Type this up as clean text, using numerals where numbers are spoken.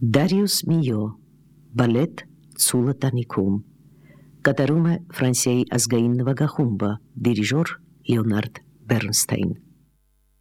Դարիուս Միո, բալետ Ցուլը տանիքում, կատարում է Ֆրանսիայի ազգային նվագախումբը, դիրիժոր Լեոնարդ Բեռնստեին։